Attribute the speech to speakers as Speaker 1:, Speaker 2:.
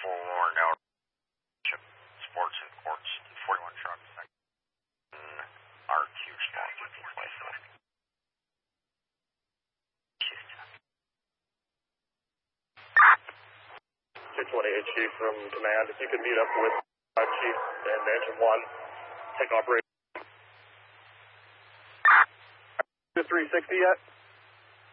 Speaker 1: 4 now. Sports and Courts, 41 truck, RQ small,
Speaker 2: 628 Chief from Command, if you could meet up with Chief and Engine 1, take operation. 360 yet?